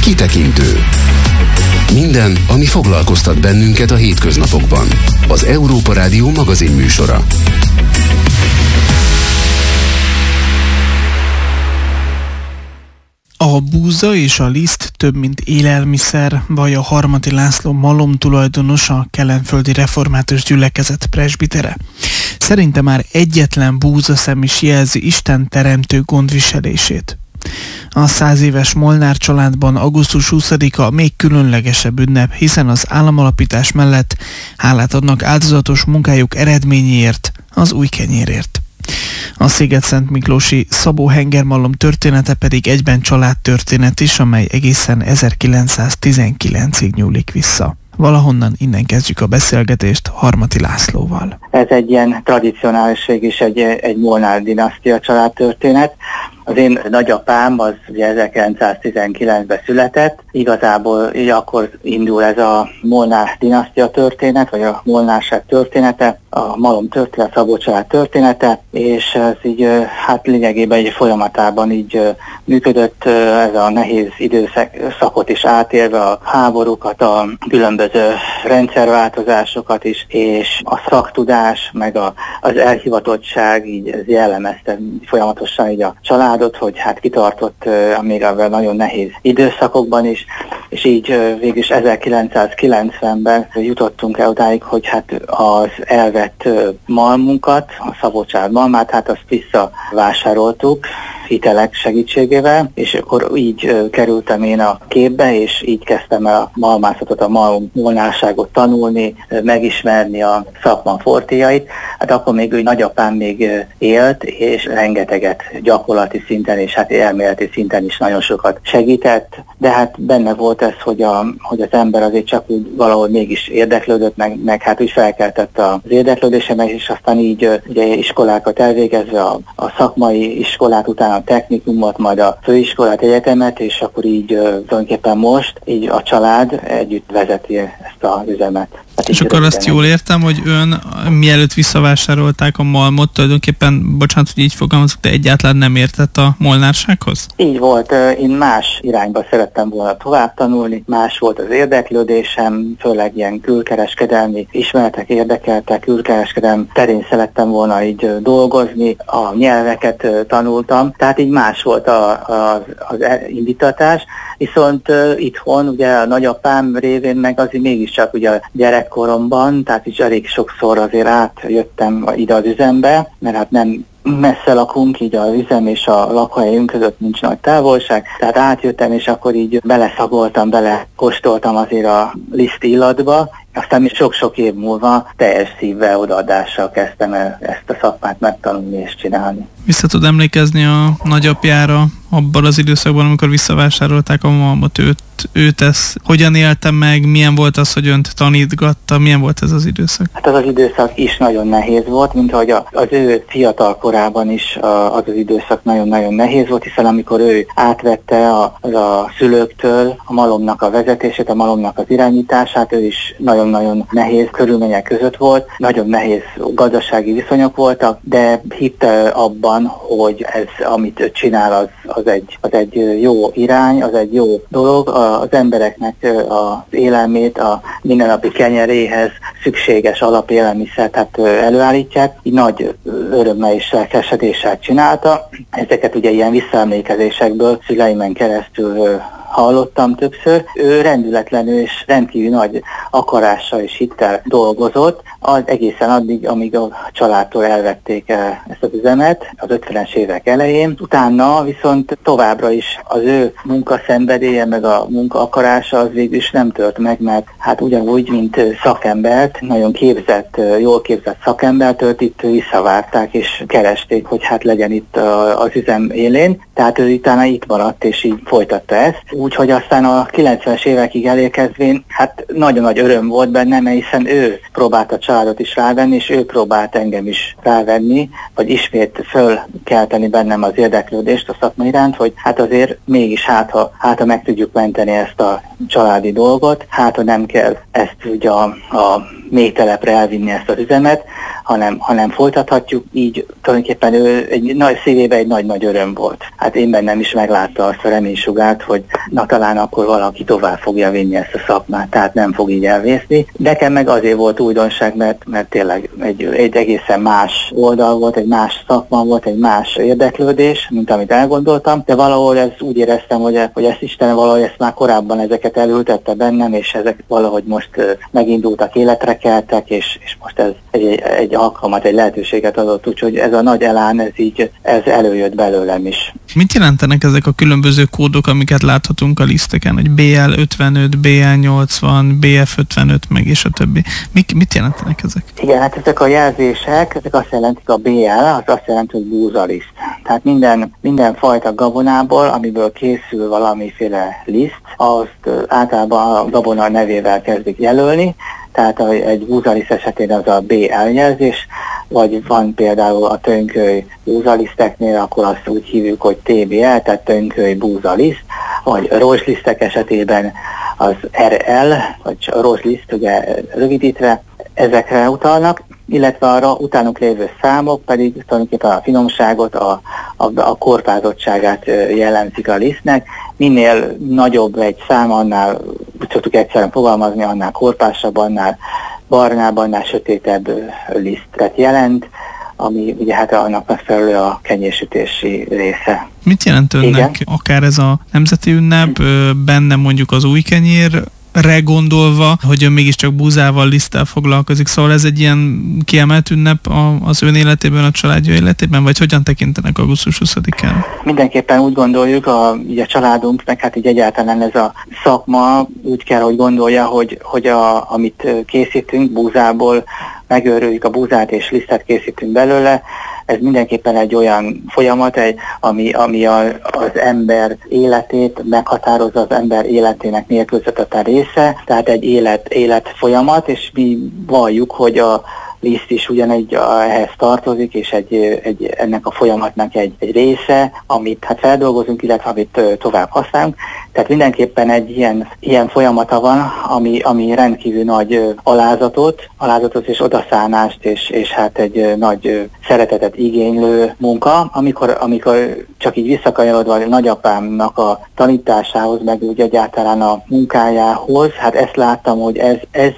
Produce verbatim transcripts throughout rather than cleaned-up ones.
Kitekintő. Minden, ami foglalkoztat bennünket a hétköznapokban. Az Európa Rádió magazin műsora. A búza és a liszt több mint élelmiszer, vallja Harmati László malomtulajdonos, a Kelenföldi Református Gyülekezet presbitere. Szerinte már egyetlen búzaszem is jelzi Isten teremtő gondviselését. A száz éves Molnár családban augusztus huszadika a még különlegesebb ünnep, hiszen az államalapítás mellett hálát adnak áldozatos munkájuk eredményéért, az új kenyérért. A Sziget-Szent Miklósi Szabó hengermalom története pedig egyben családtörténet is, amely egészen ezerkilencszáztizenkilencig nyúlik vissza. Valahonnan innen kezdjük a beszélgetést Harmati Lászlóval. Ez egy ilyen tradicionális és egy, egy Molnár dinasztia családtörténet. Az én nagyapám az ugye ezerkilencszáztizenkilencben született, igazából így akkor indul ez a Molnár dinasztia történet, vagy a molnárság története, a malom történet, a Szabó család története, és ez így hát lényegében egy folyamatában így működött, ez a nehéz időszakot is átélve, a háborúkat, a különböző rendszerváltozásokat is, és a szaktudás, meg a, az elhivatottság így ez jellemezte folyamatosan így a család, hogy hát kitartott uh, még a nagyon nehéz időszakokban is, és így uh, végülis ezerkilencszázkilencvenben jutottunk el odáig, hogy hát az elvett uh, malmunkat, a Szabó család malmát, hát azt visszavásároltuk hitelek segítségével, és akkor így uh, kerültem én a képbe, és így kezdtem el a malmászatot, a malom molnárságot tanulni, uh, megismerni a szakma fortéjait. Hát akkor még ő nagyapám még uh, élt, és rengeteget gyakorlati szinten és hát elméleti szinten is nagyon sokat segített, de hát benne volt ez, hogy, a, hogy az ember azért csak úgy valahol mégis érdeklődött, meg, meg hát úgy felkeltett az érdeklődésemet, és aztán így uh, ugye iskolákat elvégezve, a, a szakmai iskolát, utána a technikumot, majd a főiskolát, egyetemet, és akkor így uh, tulajdonképpen most így a család együtt vezeti ezt az üzemet. Hát és akkor azt jól értem, hogy ön mielőtt visszavásárolták a malmot, tulajdonképpen, bocsánat, hogy így fogalmazok, de egyáltalán nem értett a molnársághoz? Így volt, én más irányba szerettem volna tovább tanulni, más volt az érdeklődésem, főleg ilyen külkereskedelmi ismeretek érdekeltek, külkereskedelem terén szerettem volna így dolgozni, a nyelveket tanultam, tehát így más volt a, a, az indítatás, viszont itthon ugye a nagyapám révén meg azért mégiscsak ugye a gyerekkoromban, tehát is elég sokszor azért átjöttem ide az üzembe, mert hát nem messze lakunk, így az üzem és a lakóhelyünk között nincs nagy távolság, tehát átjöttem, és akkor így beleszagoltam, belekóstoltam azért a liszt illatba, aztán még sok-sok év múlva teljes szívvel, odaadással kezdtem el ezt a szakmát megtanulni és csinálni. Vissza tud emlékezni a nagyapjára abban az időszakban, amikor visszavásárolták a malmot, őt, őt ezt hogyan élte meg, milyen volt az, hogy önt tanítgatta, milyen volt ez az időszak? Hát az az időszak is nagyon nehéz volt, mint ahogy az ő fiatal korában is az az időszak nagyon-nagyon nehéz volt, hiszen amikor ő átvette a, a szülőktől a malomnak a vezetését, a malomnak az irányítását, ő is nagyon-nagyon nehéz körülmények között volt, nagyon nehéz gazdasági viszonyok voltak, de hitte abban, hogy ez, amit ő csinál, az, az, egy, az egy jó irány, az egy jó dolog. Az embereknek az élelmét, a mindennapi kenyeréhez szükséges alapélelmiszert hát előállítják. Így nagy örömmel és lelkesedéssel csinálta. Ezeket ugye ilyen visszaemlékezésekből szüleimen keresztül hallottam többször. Ő rendületlenül és rendkívül nagy akarással és hittel dolgozott, az egészen addig, amíg a családtól elvették ezt az üzemet az ötvenes évek elején. Utána viszont továbbra is az ő munkaszenvedélye meg a munka akarása az végül is nem tört meg, mert hát ugyanúgy, mint szakembert, nagyon képzett, jól képzett szakembertől itt visszavárták és keresték, hogy hát legyen itt az üzem élén. Tehát ő utána itt maradt és így folytatta ezt. Úgyhogy aztán a kilencvenes évekig elérkezvén, hát nagyon nagy öröm volt bennem, hiszen ő próbált a családot is rávenni, és ő próbált engem is rávenni, vagy ismét fölkelteni bennem az érdeklődést a szakma iránt, hogy hát azért mégis hát ha, hát, ha meg tudjuk menteni ezt a családi dolgot, hát ha nem kell ezt ugye a, a mélytelepre elvinni ezt az üzemet, hanem, hanem folytathatjuk. Így tulajdonképpen ő egy nagy szívében egy nagy-nagy öröm volt. Hát én bennem is meglátta azt a reménysugárt, hogy na talán akkor valaki tovább fogja vinni ezt a szakmát, tehát nem fog így elvészni. Nekem meg azért volt újdonság, mert, mert tényleg egy, egy egészen más oldal volt, egy más szakma volt, egy más érdeklődés, mint amit elgondoltam, de valahol ez úgy éreztem, hogy, hogy ezt Isten valahogy ezt már korábban ezeket elültette bennem, és ezek valahogy most megindultak, életre keltek, és, és most ez egy, egy alkalmat, egy lehetőséget adott, úgyhogy ez a nagy elán, ez így ez előjött belőlem is. Mit jelentenek ezek a különböző kódok, amiket láthatunk a liszteken, hogy bé el ötvenöt, bé el nyolcvan, bé ef ötvenöt, meg és a többi. Mit, mit jelentenek ezek? Igen, hát ezek a jelzések, ezek azt jelentik, a bé el, az azt jelenti, hogy búzaliszt. Tehát minden, minden fajta gabonából, amiből készül valamiféle liszt, azt általában a gabona nevével kezdik jelölni, tehát egy búzaliszt esetén az a bé el jelzés, vagy van például a tönköly búzaliszteknél, akkor azt úgy hívjuk, hogy té bé el, tehát tönköly búzaliszt, vagy rozslisztek esetében az er el, vagy rozsliszt, ugye rövidítve, ezekre utalnak, illetve arra utánuk lévő számok pedig tulajdonképpen a finomságot, a, a, a korpázottságát jellemzik a lisztnek. Minél nagyobb egy szám, annál, úgy szoktuk egyszerűen fogalmazni, annál korpásabb, annál barnább, annál sötétebb lisztet jelent, ami ugye hát annak megfelelő a kenyérsütési része. Mit jelent önnek Igen? akár ez a nemzeti ünnep, benne mondjuk az új kenyér, gondolva, hogy ön mégiscsak búzával, liszttel foglalkozik, szóval ez egy ilyen kiemelt ünnep az ön életében, a családja életében, vagy hogyan tekintenek augusztus huszadikán? Mindenképpen úgy gondoljuk, a, ugye a családunk, meg hát így egyáltalán ez a szakma úgy kell, hogy gondolja, hogy, hogy a, amit készítünk búzából, megőrüljük a búzát és lisztet készítünk belőle, ez mindenképpen egy olyan folyamat, egy, ami, ami a, az ember életét meghatározza, az ember életének nélkülözhetetlen része, tehát egy élet, élet folyamat, és mi valljuk, hogy a liszt is ugyanegy ehhez tartozik, és egy, egy, ennek a folyamatnak egy, egy része, amit hát feldolgozunk, illetve amit tovább használunk. Tehát mindenképpen egy ilyen, ilyen folyamata van, ami, ami rendkívül nagy alázatot, alázatot és odaszánást, és, és hát egy nagy szeretetet igénylő munka, amikor, amikor csak így visszakanyarodva a nagyapámnak a tanításához, meg úgy egyáltalán a munkájához, hát ezt láttam, hogy ez, ez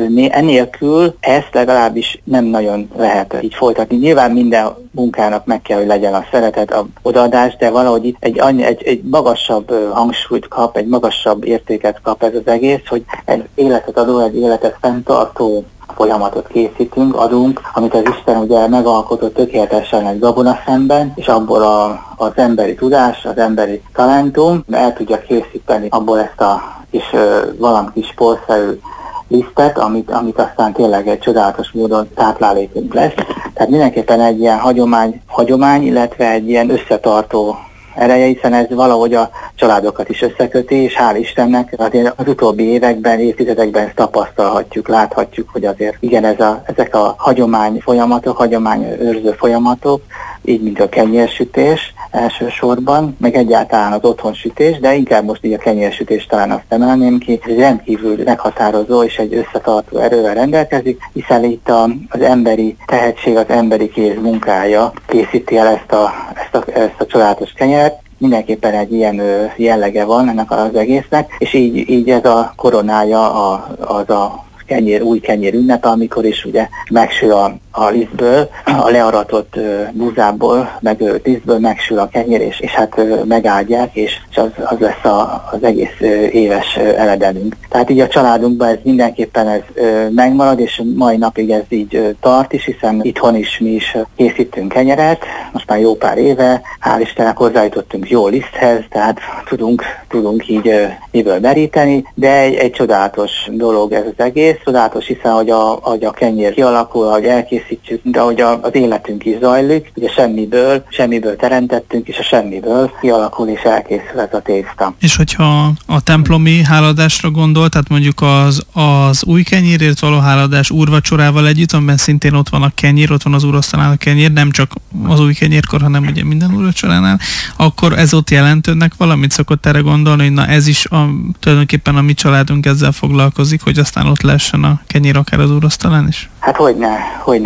enélkül ezt legalábbis nem nagyon lehet így folytatni. Nyilván minden munkának meg kell, hogy legyen a szeretet, a odaadás, de valahogy itt egy, egy, egy magasabb hangsúlyt kap, egy magasabb értéket kap ez az egész, hogy egy életet adó, egy életet fenntartó folyamatot készítünk, adunk, amit az Isten ugye megalkotott tökéletesen egy gabona szemben, és abból a, az emberi tudás, az emberi talentum el tudja készíteni abból ezt a kis, valami kis porszerű lisztet, amit, amit aztán tényleg egy csodálatos módon táplálékunk lesz. Tehát mindenképpen egy ilyen hagyomány, hagyomány, illetve egy ilyen összetartó ereje, hiszen ez valahogy a családokat is összeköti, és hál' Istennek azért az utóbbi években, évtizedekben ezt tapasztalhatjuk, láthatjuk, hogy azért igen, ez a, ezek a hagyomány folyamatok, hagyomány őrző folyamatok, így mint a kenyérsütés elsősorban, meg egyáltalán az otthonsütés, de inkább most így a kenyérsütés talán azt emelném ki, ez rendkívül meghatározó és egy összetartó erővel rendelkezik, hiszen itt a, az emberi tehetség, az emberi kéz munkája készíti el ezt a, ezt a, ezt a csodálatos kenyeret. Mindenképpen egy ilyen jellege van ennek az egésznek, és így, így ez a koronája a, az a kenyér, új kenyér ünnepe, amikor is ugye megsül a, a lisztből, a learatott uh, búzából, meg uh, lisztből megsül a kenyér, és, és hát uh, megáldják, és az, az lesz a, az egész uh, éves uh, eledelünk. Tehát így a családunkban ez mindenképpen ez uh, megmarad, és mai napig ez így uh, tart is, hiszen itthon is mi is uh, készítünk kenyeret, most már jó pár éve, hál' Istennek hozzájutottunk jó liszthez, tehát tudunk, tudunk így uh, miből meríteni, de egy, egy csodálatos dolog ez az egész, csodálatos, hiszen hogy a, hogy a kenyér kialakul, ahogy elkészítjük, de ahogy a, az életünk is zajlik, ugye semmiből, semmiből teremtettünk, és a semmiből kialakul és elkészül ez a tészta. És hogyha a templomi háladásra gondol, tehát mondjuk az, az új kenyérért való háladás úrvacsorával együtt, amiben szintén ott van a kenyér, ott van az úrasztalnál a kenyér, nem csak az új kenyérkor, hanem ugye minden úrvacsoránál, akkor ez ott jelent önnek valamit? Szokott erre gondolni, hogy na ez is a, tulajdonképpen a mi családunk ezzel foglalkozik, hogy aztán ott lehessen a kenyér akár az úrasztalán is? Hát hogyne, hogyne.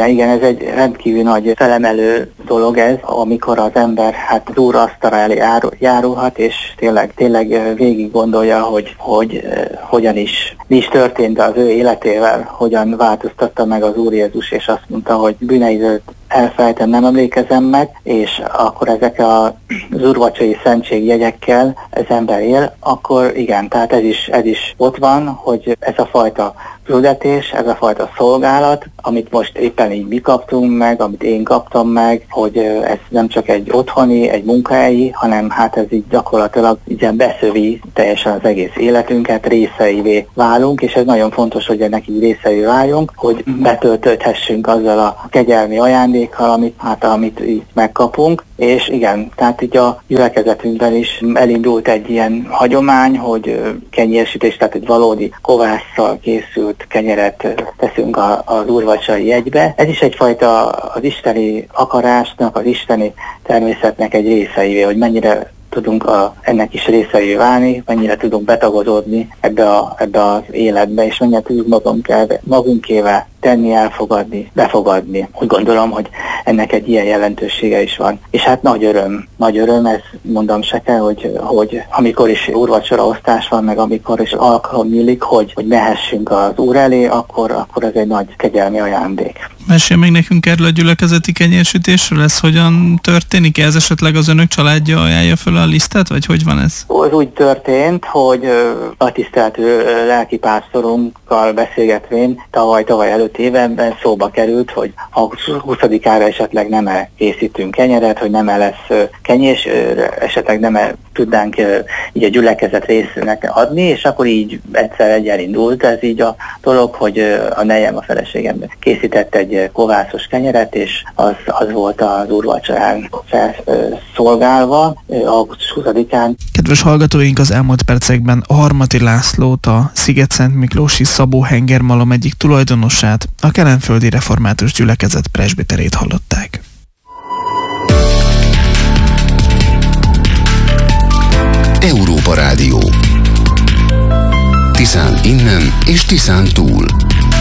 Igen, igen, ez egy rendkívül nagy felemelő dolog ez, amikor az ember hát az Úr asztala elé járulhat, és tényleg, tényleg végig gondolja, hogy, hogy hogyan is, mi is történt az ő életével, hogyan változtatta meg az Úr Jézus, és azt mondta, hogy bűneidőt elfelejtem, nem emlékezem meg, és akkor ezek az úrvacsai szentségjegyekkel az ember él, akkor igen, tehát ez is, ez is ott van, hogy ez a fajta küldetés, ez a fajta szolgálat, amit most éppen így mi kaptunk meg, amit én kaptam meg, hogy ez nem csak egy otthoni, egy munkahelyi, hanem hát ez így gyakorlatilag így beszövi teljesen az egész életünket, részeivé válunk, és ez nagyon fontos, hogy ennek így részeivé váljunk, hogy betöltöthessünk azzal a kegyelmi ajándékkal, amit, hát, amit így megkapunk, és igen, tehát így a gyülekezetünkben is elindult egy ilyen hagyomány, hogy kenyérsítés, tehát egy valódi kovásszal készült kenyeret teszünk az úrvacsai jegybe. Ez is egyfajta az isteni akarásnak, az isteni természetnek egy részeivé, hogy mennyire tudunk a, ennek is részeivé válni, mennyire tudunk betagadódni ebbe, a, ebbe az életbe, és mennyire tudjuk magunk, magunkével tenni, elfogadni, befogadni. Úgy gondolom, hogy ennek egy ilyen jelentősége is van. És hát nagy öröm, nagy öröm, ez mondom se kell, hogy, hogy amikor is úrvacsora osztás van, meg amikor is alkalom nyílik, hogy, hogy mehessünk az Úr elé, akkor, akkor ez egy nagy kegyelmi ajándék. Mesél még nekünk erről a gyülekezeti kenyérsütésről, ez hogyan történik? Ez esetleg az önök családja ajánlja föl a lisztet, vagy hogy van ez? Az úgy történt, hogy a tiszteltő lelkipásztorunkkal beszélgetvén tavaly, tavaly előtt évben szóba került, hogy ha huszadikára esetleg nem készítünk kenyeret, hogy nem lesz kenyés, esetleg nem tudnánk így a gyülekezet részének adni, és akkor így egyszer egy elindult ez így a dolog, hogy a nejem, a feleségem készített egy kovászos kenyeret, és az, az volt az úrvacsorán felszolgálva augusztus huszadikán. Kedves hallgatóink, az elmúlt percekben Harmati Lászlót, a Sziget-Szent Miklósi Szabó hengermalom egyik tulajdonosát, a Kelenföldi Református Gyülekezet presbiterét hallották. Európa Rádió. Tiszán innen és Tiszán túl.